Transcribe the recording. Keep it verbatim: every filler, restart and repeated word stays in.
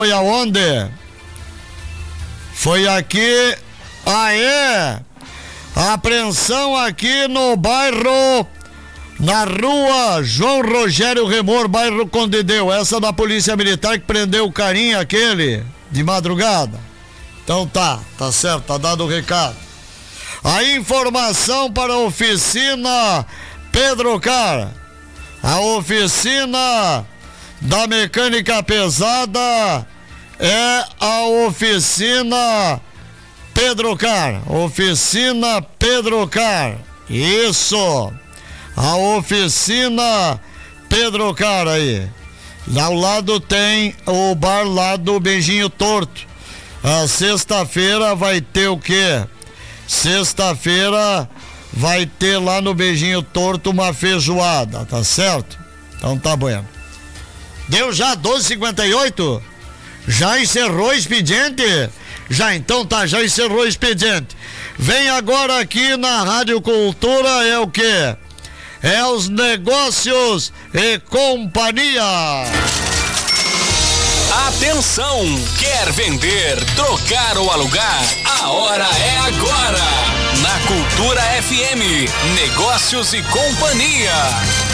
Foi aonde? Foi aqui. Ah, é? A apreensão aqui no bairro, na rua João Rogério Remor, bairro Condedeu. Essa da Polícia Militar que prendeu o carinha aquele de madrugada. Então tá, tá certo, tá dado o recado. A informação para a oficina Pedro Car. A oficina da mecânica pesada é a oficina Pedro Car. Oficina Pedro Car. Isso. A oficina Pedro Car aí. Ao lado tem o bar lá do Beijinho Torto. A sexta-feira vai ter o quê? Sexta-feira vai ter lá no Beijinho Torto uma feijoada, tá certo? Então tá bueno. Deu já doze e cinquenta e oito? Já encerrou o expediente? Já, então tá, já encerrou o expediente. Vem agora aqui na Rádio Cultura, é o quê? É os Negócios e Companhia. Atenção! Quer vender, trocar ou alugar? A hora é agora! Na Cultura F M, Negócios e Companhia.